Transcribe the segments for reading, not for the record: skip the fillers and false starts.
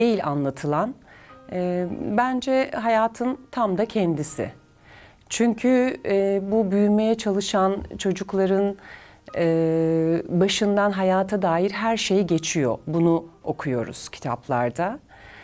değil anlatılan. Bence hayatın tam da kendisi. Çünkü bu büyümeye çalışan çocukların başından hayata dair her şey geçiyor. Bunu okuyoruz kitaplarda.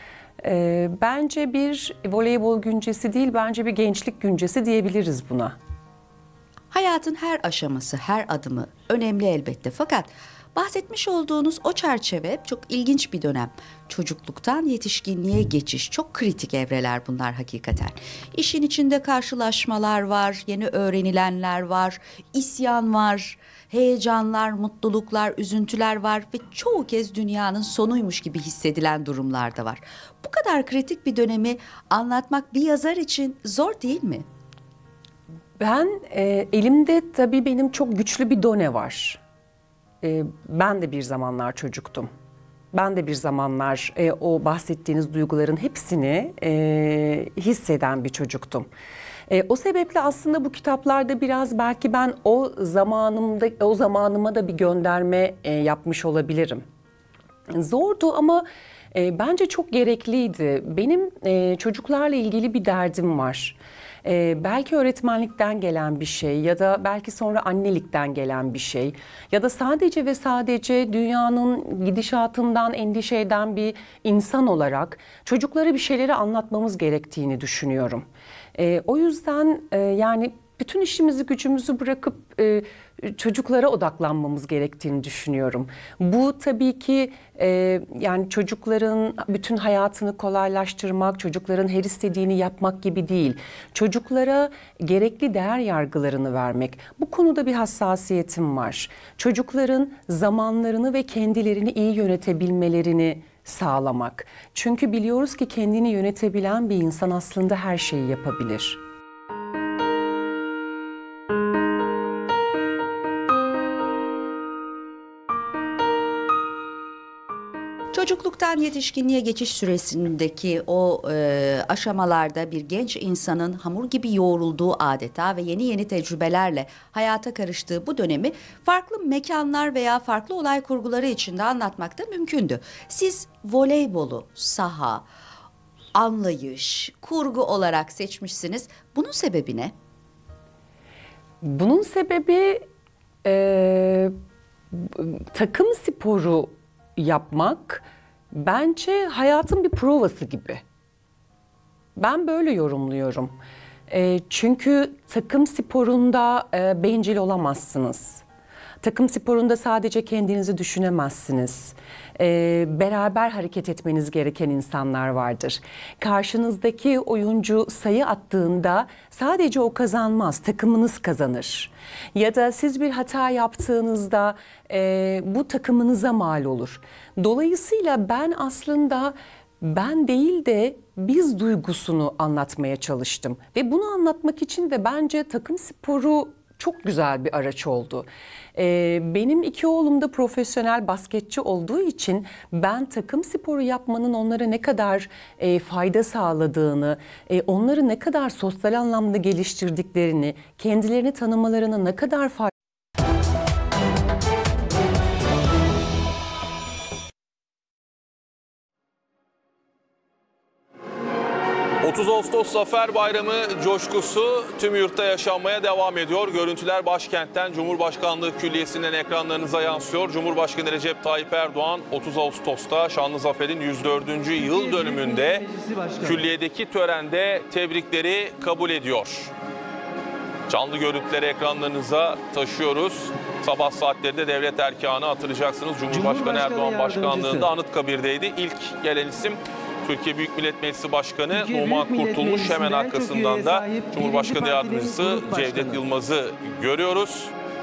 Bence bir voleybol güncesi değil, bence bir gençlik güncesi diyebiliriz buna. Hayatın her aşaması, her adımı önemli elbette. Fakat bahsetmiş olduğunuz o çerçeve çok ilginç bir dönem. Çocukluktan yetişkinliğe geçiş, çok kritik evreler bunlar hakikaten. İşin içinde karşılaşmalar var, yeni öğrenilenler var, isyan var, heyecanlar, mutluluklar, üzüntüler var ve çoğu kez dünyanın sonuymuş gibi hissedilen durumlar da var. Bu kadar kritik bir dönemi anlatmak bir yazar için zor değil mi? Ben elimde tabii benim çok güçlü bir done var. Ben de bir zamanlar çocuktum. Ben de bir zamanlar o bahsettiğiniz duyguların hepsini hisseden bir çocuktum. O sebeple aslında bu kitaplarda biraz belki ben o zamanıma da bir gönderme yapmış olabilirim. Zordu ama bence çok gerekliydi. Benim çocuklarla ilgili bir derdim var. Belki öğretmenlikten gelen bir şey ya da belki sonra annelikten gelen bir şey ya da sadece ve sadece dünyanın gidişatından endişe eden bir insan olarak çocuklara bir şeyleri anlatmamız gerektiğini düşünüyorum. O yüzden yani bütün işimizi gücümüzü bırakıp çocuklara odaklanmamız gerektiğini düşünüyorum. Bu tabii ki yani çocukların bütün hayatını kolaylaştırmak, çocukların her istediğini yapmak gibi değil. Çocuklara gerekli değer yargılarını vermek. Bu konuda bir hassasiyetim var. Çocukların zamanlarını ve kendilerini iyi yönetebilmelerini sağlamak. Çünkü biliyoruz ki kendini yönetebilen bir insan aslında her şeyi yapabilir. Çocukluktan yetişkinliğe geçiş süresindeki o aşamalarda bir genç insanın hamur gibi yoğrulduğu adeta ve yeni tecrübelerle hayata karıştığı bu dönemi farklı mekanlar veya farklı olay kurguları içinde anlatmak da mümkündü. Siz voleybolu, saha, anlayış, kurgu olarak seçmişsiniz. Bunun sebebi ne? Bunun sebebi takım sporu yapmak bence hayatın bir provası gibi. Ben böyle yorumluyorum. Çünkü takım sporunda bencil olamazsınız. Takım sporunda sadece kendinizi düşünemezsiniz. Beraber hareket etmeniz gereken insanlar vardır. Karşınızdaki oyuncu sayı attığında sadece o kazanmaz, takımınız kazanır. Ya da siz bir hata yaptığınızda bu takımınıza mal olur. Dolayısıyla ben aslında ben değil de biz duygusunu anlatmaya çalıştım. Ve bunu anlatmak için de bence takım sporu çok güzel bir araç oldu. Benim iki oğlum da profesyonel basketçi olduğu için ben takım sporu yapmanın onlara ne kadar fayda sağladığını, onları ne kadar sosyal anlamda geliştirdiklerini, kendilerini tanımalarına ne kadar fayda 30 Ağustos Zafer Bayramı coşkusu tüm yurtta yaşanmaya devam ediyor. Görüntüler başkentten Cumhurbaşkanlığı Külliyesi'nden ekranlarınıza yansıyor. Cumhurbaşkanı Recep Tayyip Erdoğan 30 Ağustos'ta Şanlı Zafer'in 104. yıl dönümünde külliyedeki törende tebrikleri kabul ediyor. Canlı görüntüleri ekranlarınıza taşıyoruz. Sabah saatlerinde devlet erkanı hatırlayacaksınız. Cumhurbaşkanı Erdoğan başkanlığında Anıtkabir'deydi. İlk gelen isim Türkiye Büyük Millet Meclisi Başkanı Numan Kurtulmuş. Hemen arkasından da Cumhurbaşkanı Yardımcısı Cevdet Yılmaz'ı görüyoruz.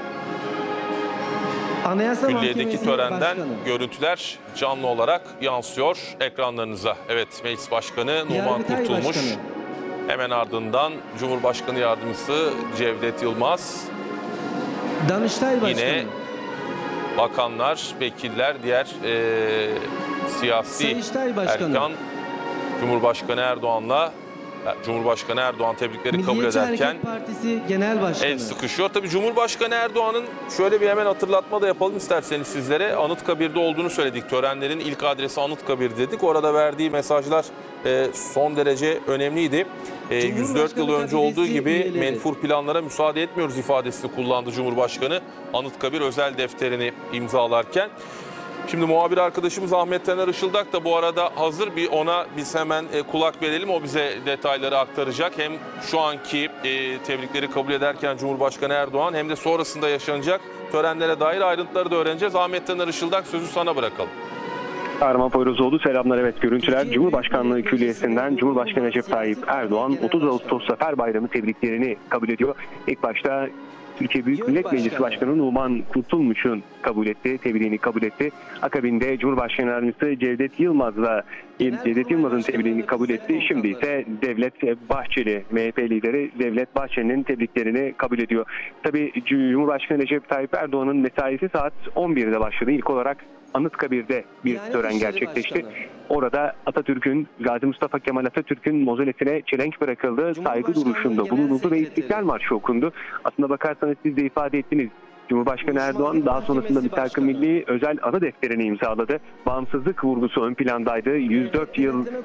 Külliyedeki törenden görüntüler canlı olarak yansıyor ekranlarınıza. Evet, Meclis Başkanı Numan Kurtulmuş. Hemen ardından Cumhurbaşkanı Yardımcısı Cevdet Yılmaz. Danıştay Başkanı. Yine bakanlar, vekiller, diğer siyasi erkan Cumhurbaşkanı Erdoğan'la Cumhurbaşkanı Erdoğan tebrikleri kabul Milliyetçi ederken Hareket Partisi Genel Başkanı. el sıkışıyor. Tabii Cumhurbaşkanı Erdoğan'ın şöyle bir hemen hatırlatma da yapalım isterseniz sizlere. Anıtkabir'de olduğunu söyledik. Törenlerin ilk adresi Anıtkabir dedik. Orada verdiği mesajlar son derece önemliydi. 104 yıl önce olduğu gibi menfur planlara müsaade etmiyoruz ifadesini kullandı Cumhurbaşkanı Anıtkabir özel defterini imzalarken. Şimdi muhabir arkadaşımız Ahmet Taner Işıldak da bu arada hazır, bir ona biz hemen kulak verelim. O bize detayları aktaracak. Hem şu anki tebrikleri kabul ederken Cumhurbaşkanı Erdoğan hem de sonrasında yaşanacak törenlere dair ayrıntıları da öğreneceğiz. Ahmet Taner Işıldak, sözü sana bırakalım. Kahraman Poyrazoğlu, selamlar. Evet, görüntüler Cumhurbaşkanlığı Külliyesi'nden. Cumhurbaşkanı Recep Tayyip Erdoğan 30 Ağustos Zafer Bayramı tebriklerini kabul ediyor. İlk başta Türkiye Büyük Millet Meclisi Başkanı Numan Kurtulmuş'un tebriğini kabul etti. Akabinde Cumhurbaşkanı Yardımcısı Cevdet Yılmaz'ın tebriğini kabul etti. Şimdi ise Devlet Bahçeli, MHP lideri Devlet Bahçeli'nin tebriklerini kabul ediyor. Tabii Cumhurbaşkanı Recep Tayyip Erdoğan'ın mesaisi saat 11'de başladı. İlk olarak Anıtkabir'de bir tören gerçekleşti. Orada Gazi Mustafa Kemal Atatürk'ün mozolesine çelenk bırakıldı, saygı duruşunda bulunuldu ve İstiklal Marşı okundu. Aslında bakarsanız siz de ifade ettiniz. Cumhurbaşkanı Erdoğan daha sonrasında Müttefik Milli özel anı defterini imzaladı. Bağımsızlık vurgusu ön plandaydı. 104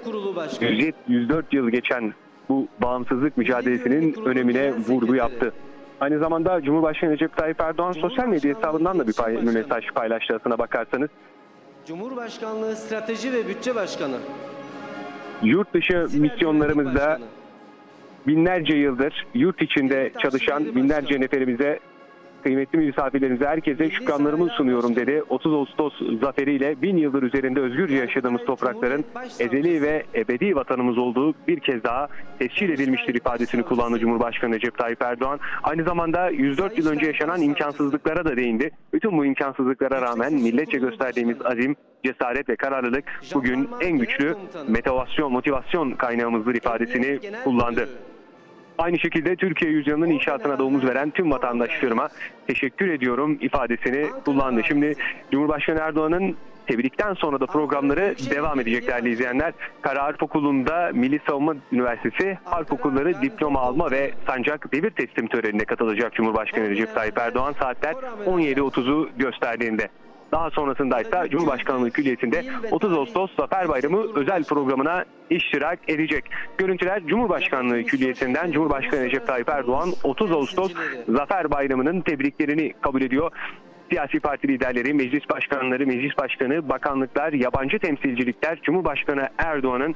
yıl geçen bu bağımsızlık mücadelesinin önemine vurgu yaptı. Aynı zamanda Cumhurbaşkanı Recep Tayyip Erdoğan sosyal medya hesabından da bir mesaj paylaştı aslına bakarsanız. Cumhurbaşkanlığı Strateji ve Bütçe Başkanı. Yurt dışı misyonlarımızda binlerce yıldır yurt içinde çalışan binlerce neferimize, kıymetli misafirlerimize, herkese şükranlarımı sunuyorum dedi. 30 Ağustos zaferiyle 1000 yıldır üzerinde özgürce yaşadığımız toprakların ezeli ve ebedi vatanımız olduğu bir kez daha tescil edilmiştir ifadesini kullandı Cumhurbaşkanı Recep Tayyip Erdoğan. Aynı zamanda 104 yıl önce yaşanan imkansızlıklara da değindi. Bütün bu imkansızlıklara rağmen milletçe gösterdiğimiz azim, cesaret ve kararlılık bugün en güçlü motivasyon kaynağımızdır ifadesini kullandı. Aynı şekilde Türkiye yüzyılının inşaatına da omuz veren tüm vatandaşlarıma teşekkür ediyorum ifadesini kullandı. Şimdi Cumhurbaşkanı Erdoğan'ın tebrikten sonra da programları devam edecek değerli izleyenler. Kara Harp Okulu'nda Milli Savunma Üniversitesi Harp Okulları diploma alma ve sancak devir teslim törenine katılacak Cumhurbaşkanı Recep Tayyip Erdoğan saatler 17.30'u gösterdiğinde. Daha sonrasında ise Cumhurbaşkanlığı Külliyesi'nde 30 Ağustos Zafer Bayramı özel programına iştirak edecek. Görüntüler Cumhurbaşkanlığı Külliyesi'nden. Cumhurbaşkanı Recep Tayyip Erdoğan 30 Ağustos Zafer Bayramı'nın tebriklerini kabul ediyor. Siyasi parti liderleri, meclis başkanları, meclis başkanı, bakanlıklar, yabancı temsilcilikler Cumhurbaşkanı Erdoğan'ın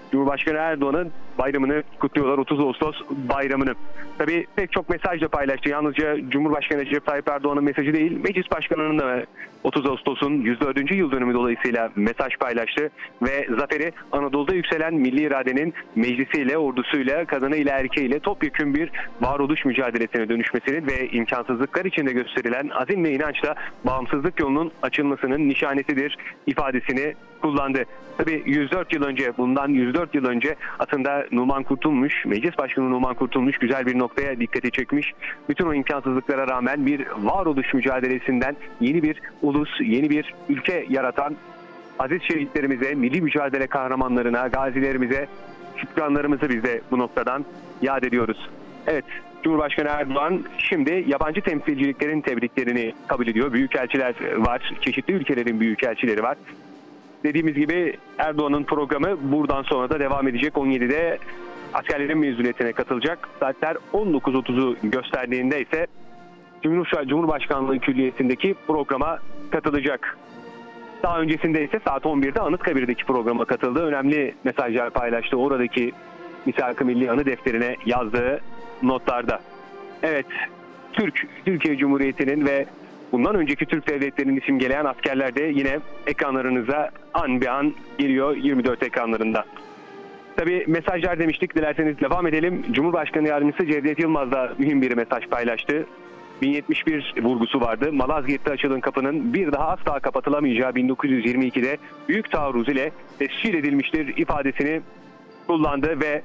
bayramını kutluyorlar, 30 Ağustos bayramını. Tabii pek çok mesaj da paylaştı. Yalnızca Cumhurbaşkanı Recep Tayyip Erdoğan'ın mesajı değil, meclis başkanının da 30 Ağustos'un 104. yıl dönümü dolayısıyla mesaj paylaştı ve zaferi Anadolu'da yükselen milli iradenin meclisiyle, ordusuyla, kadınıyla, erkeğiyle topyekün bir varoluş mücadelesine dönüşmesinin ve imkansızlıklar içinde gösterilen azim ve inançla bağımsızlık yolunun açılmasının nişanesidir ifadesini kullandı. Tabii 104 yıl önce aslında Numan Kurtulmuş, Meclis Başkanı Numan Kurtulmuş güzel bir noktaya dikkati çekmiş. Bütün o imkansızlıklara rağmen bir varoluş mücadelesinden yeni bir ulus, yeni bir ülke yaratan aziz şehitlerimize, milli mücadele kahramanlarına, gazilerimize şükranlarımızı biz de bu noktadan yad ediyoruz. Evet, Cumhurbaşkanı Erdoğan şimdi yabancı temsilciliklerin tebriklerini kabul ediyor. Büyükelçiler var, çeşitli ülkelerin büyükelçileri var. Dediğimiz gibi Erdoğan'ın programı buradan sonra da devam edecek. 17'de askerlerin mezuniyetine katılacak. Saatler 19.30'u gösterdiğinde ise Cumhurbaşkanlığı Külliyesi'ndeki programa katılacak. Daha öncesinde ise saat 11'de Anıtkabir'deki programa katıldı. Önemli mesajlar paylaştı oradaki Misak-ı Milli Anı defterine yazdığı notlarda. Evet, Türkiye Cumhuriyeti'nin ve bundan önceki Türk devletlerinin simgeleyen askerler de yine ekranlarınıza an be an geliyor 24 ekranlarında. Tabii mesajlar demiştik, dilerseniz devam edelim. Cumhurbaşkanı Yardımcısı Cevdet Yılmaz da mühim bir mesaj paylaştı. 1071 vurgusu vardı. Malazgirt'te açılan kapının bir daha asla kapatılamayacağı 1922'de büyük taarruz ile tescil edilmiştir ifadesini kullandı ve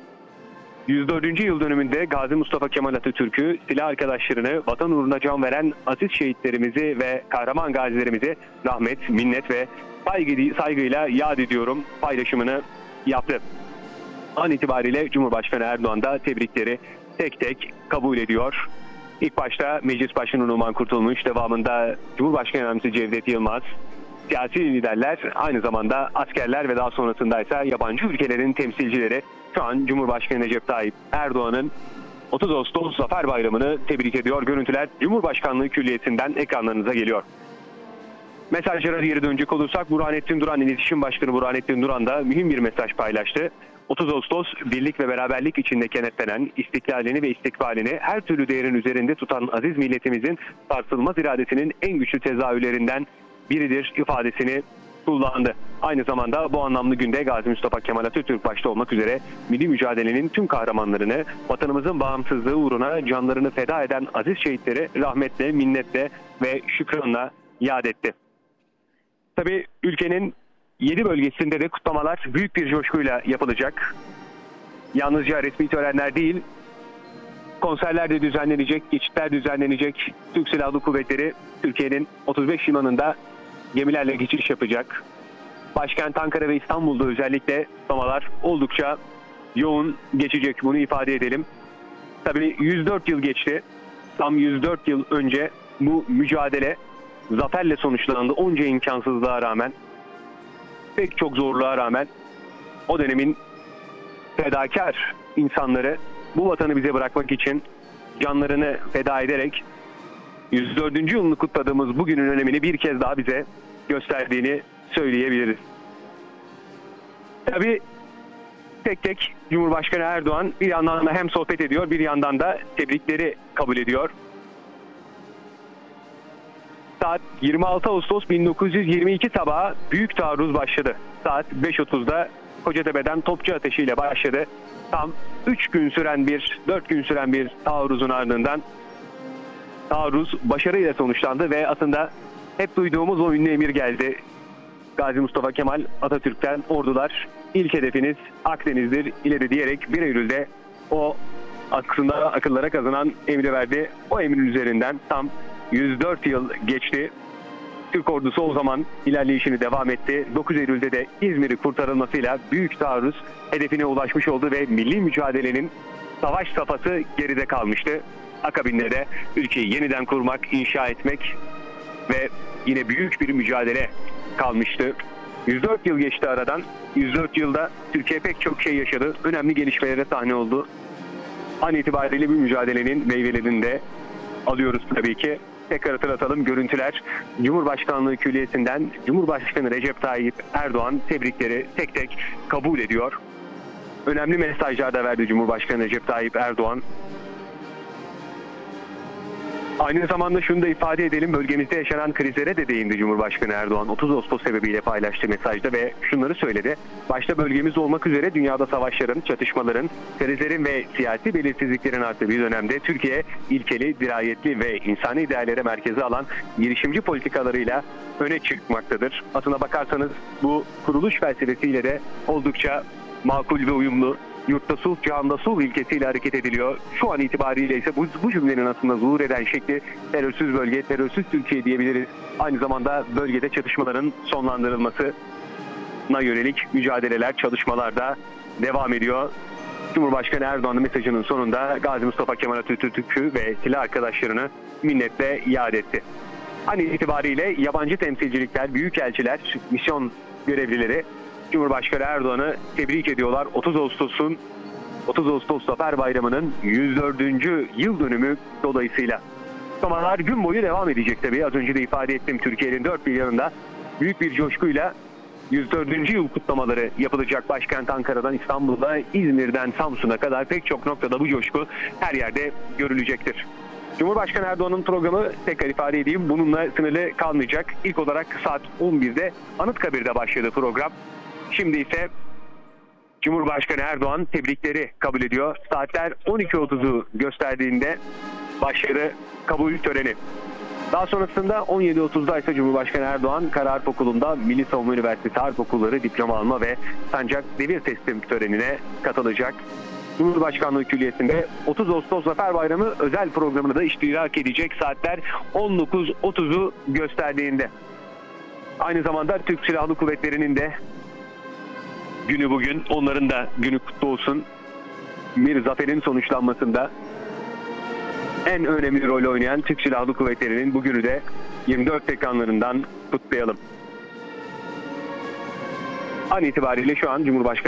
104. yıl dönümünde Gazi Mustafa Kemal Atatürk'ü, silah arkadaşlarını, vatan uğruna can veren aziz şehitlerimizi ve kahraman gazilerimizi rahmet, minnet ve saygıyla yad ediyorum paylaşımını yaptı. an itibariyle Cumhurbaşkanı Erdoğan da tebrikleri tek tek kabul ediyor. İlk başta Meclis Başkanı Numan Kurtulmuş, devamında Cumhurbaşkanı Yardımcısı Cevdet Yılmaz, siyasi liderler, aynı zamanda askerler ve daha sonrasında ise yabancı ülkelerin temsilcileri şu an Cumhurbaşkanı Recep Tayyip Erdoğan'ın 30 Ağustos Zafer Bayramı'nı tebrik ediyor. Görüntüler Cumhurbaşkanlığı Külliyesi'nden ekranlarınıza geliyor. Mesajlara geri dönecek olursak Burhanettin Duran, İletişim Başkanı Burhanettin Duran da mühim bir mesaj paylaştı. 30 Ağustos birlik ve beraberlik içinde kenetlenen, istiklalini ve istikbalini her türlü değerin üzerinde tutan aziz milletimizin sarsılmaz iradesinin en güçlü tezahürlerinden biridir ifadesini kullandı. Aynı zamanda bu anlamlı günde Gazi Mustafa Kemal Atatürk başta olmak üzere milli mücadelenin tüm kahramanlarını, vatanımızın bağımsızlığı uğruna canlarını feda eden aziz şehitleri rahmetle, minnetle ve şükranla yad etti. Tabii ülkenin 7 bölgesinde de kutlamalar büyük bir coşkuyla yapılacak. Yalnızca resmi törenler değil, konserler de düzenlenecek, geçitler düzenlenecek. Türk Silahlı Kuvvetleri Türkiye'nin 35 limanında gemilerle geçiş yapacak. Başkent Ankara ve İstanbul'da özellikle kutlamalar oldukça yoğun geçecek, bunu ifade edelim. Tabii 104 yıl geçti. Tam 104 yıl önce bu mücadele zaferle sonuçlandı. Onca imkansızlığa rağmen, pek çok zorluğa rağmen o dönemin fedakar insanları bu vatanı bize bırakmak için canlarını feda ederek 104. yılını kutladığımız bugünün önemini bir kez daha bize gösterdiğini söyleyebiliriz. Tabii tek tek Cumhurbaşkanı Erdoğan bir yandan da hem sohbet ediyor, bir yandan da tebrikleri kabul ediyor. Saat 26 Ağustos 1922 sabahı büyük taarruz başladı. Saat 5.30'da Kocatepe'den topçu ateşiyle başladı. Tam 4 gün süren bir taarruzun ardından taarruz başarıyla sonuçlandı ve aslında hep duyduğumuz o ünlü emir geldi. Gazi Mustafa Kemal Atatürk'ten ordular ilk hedefiniz Akdeniz'dir ileri diyerek 1 Eylül'de o aslında akıllara kazanan emri verdi. O emrin üzerinden tam 104 yıl geçti. Türk ordusu o zaman ilerleyişini devam etti. 9 Eylül'de de İzmir'i kurtarılmasıyla büyük taarruz hedefine ulaşmış oldu ve milli mücadelenin savaş safhası geride kalmıştı. Akabinde de ülkeyi yeniden kurmak, inşa etmek ve yine büyük bir mücadele kalmıştı. 104 yıl geçti aradan. 104 yılda Türkiye pek çok şey yaşadı. Önemli gelişmelere sahne oldu. An itibariyle bu mücadelenin meyvelerini de alıyoruz tabii ki. Tekrar hatırlatalım, görüntüler Cumhurbaşkanlığı Külliyesi'nden Cumhurbaşkanı Recep Tayyip Erdoğan tebrikleri tek tek kabul ediyor. Önemli mesajlar da verdi Cumhurbaşkanı Recep Tayyip Erdoğan. Aynı zamanda şunu da ifade edelim, bölgemizde yaşanan krizlere de değindi Cumhurbaşkanı Erdoğan 30 Ağustos sebebiyle paylaştığı mesajda ve şunları söyledi. Başta bölgemiz olmak üzere dünyada savaşların, çatışmaların, krizlerin ve siyasi belirsizliklerin arttığı bir dönemde Türkiye ilkeli, dirayetli ve insani değerlere merkeze alan girişimci politikalarıyla öne çıkmaktadır. Aslına bakarsanız bu kuruluş felsefesiyle de oldukça makul ve uyumlu. Yurtta sulh, cihanda sulh ilkesiyle hareket ediliyor. Şu an itibariyle ise bu cümlenin aslında zuhur eden şekli terörsüz bölge, terörsüz Türkiye diyebiliriz. Aynı zamanda bölgede çatışmaların sonlandırılmasına yönelik mücadeleler, çalışmalar da devam ediyor. Cumhurbaşkanı Erdoğan'ın mesajının sonunda Gazi Mustafa Kemal Atatürk'ü ve silah arkadaşlarını minnetle yad etti. An itibariyle yabancı temsilcilikler, büyükelçiler, misyon görevlileri Cumhurbaşkanı Erdoğan'ı tebrik ediyorlar. 30 Ağustos Zafer Bayramı'nın 104. yıl dönümü dolayısıyla. Kutlamalar gün boyu devam edecek tabii. Az önce de ifade ettim, Türkiye'nin 4 bir yanında büyük bir coşkuyla 104. yıl kutlamaları yapılacak. Başkent Ankara'dan İstanbul'a, İzmir'den Samsun'a kadar pek çok noktada bu coşku her yerde görülecektir. Cumhurbaşkanı Erdoğan'ın programı, tekrar ifade edeyim, bununla sınırlı kalmayacak. İlk olarak saat 11'de Anıtkabir'de başladı program. Şimdi ise Cumhurbaşkanı Erdoğan tebrikleri kabul ediyor. Saatler 12.30'u gösterdiğinde başladı kabul töreni. Daha sonrasında 17.30'da ise Cumhurbaşkanı Erdoğan Kara Harp Okulu'nda Milli Savunma Üniversitesi Harp Okulları diploma alma ve sancak devir teslim törenine katılacak. Cumhurbaşkanlığı Külliyesi'nde 30 Ağustos Zafer Bayramı özel programını da iştirak edecek saatler 19.30'u gösterdiğinde. Aynı zamanda Türk Silahlı Kuvvetleri'nin de günü bugün. Onların da günü kutlu olsun. Bir zaferin sonuçlanmasında en önemli rol oynayan Türk Silahlı Kuvvetleri'nin bugünü de 24 ekranlarından kutlayalım. An itibariyle şu an Cumhurbaşkanı